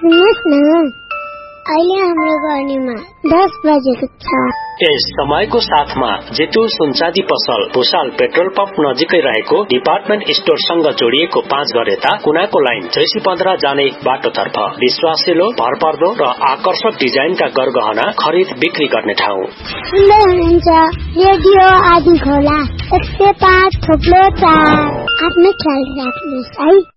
सुन्नुहोस् न, अहिले हाम्रो गर्नेमा 10 बजेको छ। यस समयको साथमा जेतु सुनचाँदी पसल भुसाल पेट्रोल पम्प नजिकै रहेको डिपार्टमेन्ट स्टोरसँग जोडिएको 5 घर यता कुनाको लाइन 615 जाने बाटोतर्फ विश्वासिलो, भरपर्दो र आकर्षक डिजाइनका गरगहना खरिद बिक्री गर्ने ठाउँ। सुन्दै हुनुहुन्छ रेडियो आदि खोला 105.4। आफ्नो ख्याल राख्नुहोस् है।